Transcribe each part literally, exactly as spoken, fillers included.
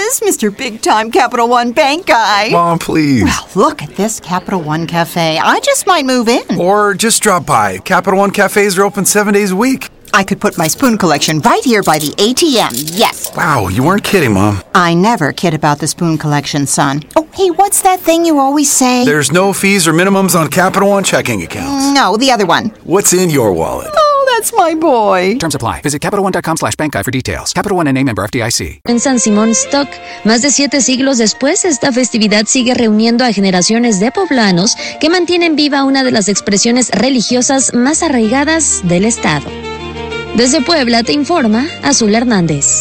is, Mister Big Time Capital One Bank guy. Mom, please. Well, look at this Capital One Cafe. I just might move in. Or just drop by. Capital One cafes are open seven days a week. I could put my spoon collection right here by the A T M, yes. Wow, you weren't kidding, Mom. I never kid about the spoon collection, son. Oh, hey, what's that thing you always say? There's no fees or minimums on Capital One checking accounts. No, the other one. What's in your wallet? Oh, that's my boy. Terms apply. Visit CapitalOne.com slash bank guide for details. Capital One N A member F D I C. En San Simón Stock, más de siete siglos después, esta festividad sigue reuniendo a generaciones de poblanos que mantienen viva una de las expresiones religiosas más arraigadas del estado. Desde Puebla te informa Azul Hernández.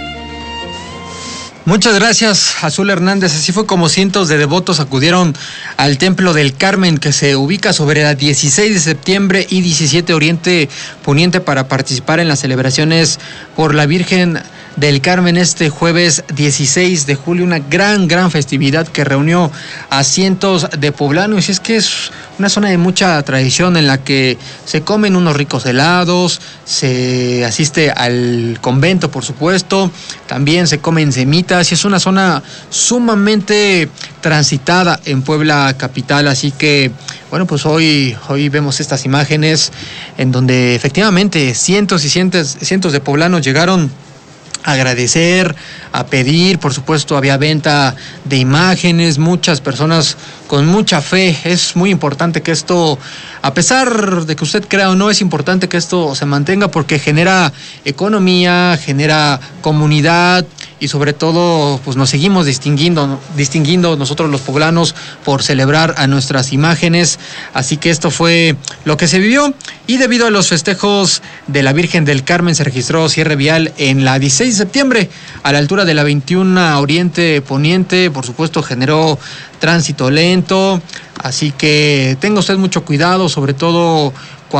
Muchas gracias, Azul Hernández. Así fue como cientos de devotos acudieron al Templo del Carmen, que se ubica sobre la dieciséis de septiembre y diecisiete Oriente Poniente, para participar en las celebraciones por la Virgen del Carmen este jueves dieciséis de julio, una gran, gran festividad que reunió a cientos de poblanos. Y es que es una zona de mucha tradición en la que se comen unos ricos helados, se asiste al convento, por supuesto, también se comen semitas, y es una zona sumamente transitada en Puebla capital. Así que, bueno, pues hoy, hoy vemos estas imágenes en donde efectivamente cientos y cientos, cientos de poblanos llegaron a agradecer, a pedir. Por supuesto, había venta de imágenes, muchas personas con mucha fe. Es muy importante que esto, a pesar de que usted crea o no, es importante que esto se mantenga, porque genera economía, genera comunidad, y sobre todo pues nos seguimos distinguiendo, distinguiendo nosotros los poblanos por celebrar a nuestras imágenes. Así que esto fue lo que se vivió, y debido a los festejos de la Virgen del Carmen se registró cierre vial en la dieciséis de septiembre a la altura de la veintiuno Oriente Poniente. Por supuesto, generó tránsito lento, así que tenga usted mucho cuidado, sobre todo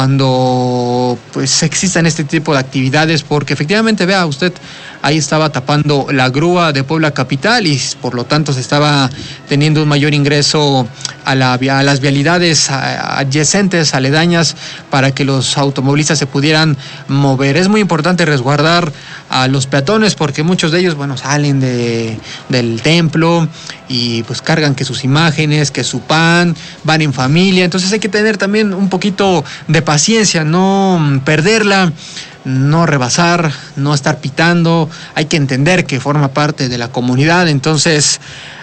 cuando pues existan este tipo de actividades, porque efectivamente, vea usted, ahí estaba tapando la grúa de Puebla capital y por lo tanto se estaba teniendo un mayor ingreso a, la, a las vialidades adyacentes, aledañas, para que los automovilistas se pudieran mover. Es muy importante resguardar a los peatones, porque muchos de ellos, bueno, salen de, del templo y pues cargan que sus imágenes, que su pan, van en familia. Entonces hay que tener también un poquito de paciencia, no perderla, no rebasar, no estar pitando. Hay que entender que forma parte de la comunidad. Entonces,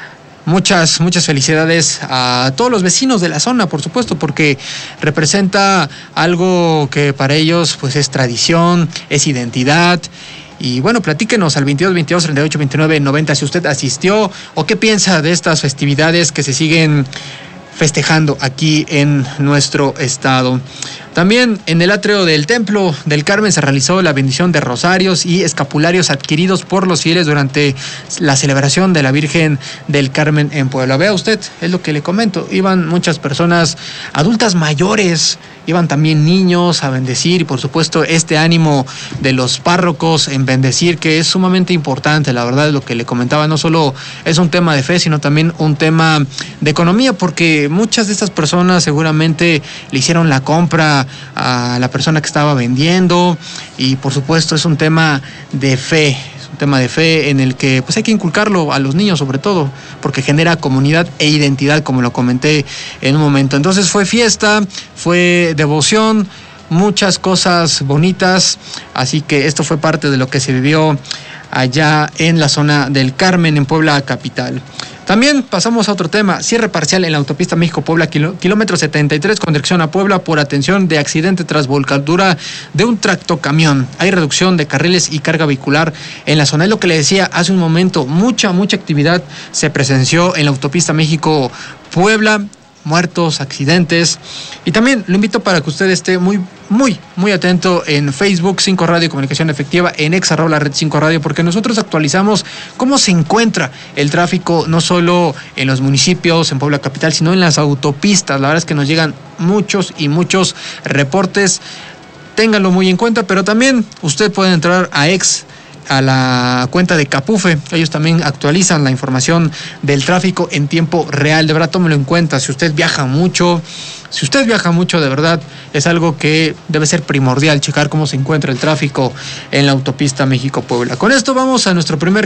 muchas, muchas felicidades a todos los vecinos de la zona, por supuesto, porque representa algo que para ellos pues es tradición, es identidad. Y bueno, platíquenos al veintidós veintidós treinta y ocho veintinueve noventa si usted asistió o qué piensa de estas festividades que se siguen festejando aquí en nuestro estado. También en el atrio del Templo del Carmen se realizó la bendición de rosarios y escapularios adquiridos por los fieles durante la celebración de la Virgen del Carmen en Puebla. Vea usted, es lo que le comento, iban muchas personas adultas mayores, iban también niños a bendecir, y por supuesto este ánimo de los párrocos en bendecir, que es sumamente importante. La verdad, es lo que le comentaba, no solo es un tema de fe, sino también un tema de economía, porque muchas de estas personas seguramente le hicieron la compra a la persona que estaba vendiendo, y por supuesto es un tema de fe, es un tema de fe en el que pues hay que inculcarlo a los niños, sobre todo porque genera comunidad e identidad, como lo comenté en un momento. Entonces fue fiesta, fue devoción, muchas cosas bonitas, así que esto fue parte de lo que se vivió allá en la zona del Carmen, en Puebla capital. También pasamos a otro tema, cierre parcial en la autopista México-Puebla, kiló, kilómetro setenta y tres con dirección a Puebla por atención de accidente tras volcadura de un tractocamión. Hay reducción de carriles y carga vehicular en la zona. Es lo que le decía hace un momento, mucha, mucha actividad se presenció en la autopista México-Puebla, muertos, accidentes. Y también lo invito para que usted esté muy, muy, muy atento en Facebook, cinco Radio Comunicación Efectiva, en ex arroba red cinco Radio, porque nosotros actualizamos cómo se encuentra el tráfico, no solo en los municipios, en Puebla capital, sino en las autopistas. La verdad es que nos llegan muchos y muchos reportes. Ténganlo muy en cuenta, pero también usted puede entrar a ex a la cuenta de Capufe. Ellos también actualizan la información del tráfico en tiempo real. De verdad, tómelo en cuenta. Si usted viaja mucho, si usted viaja mucho, de verdad, es algo que debe ser primordial, checar cómo se encuentra el tráfico en la autopista México-Puebla. Con esto vamos a nuestro primer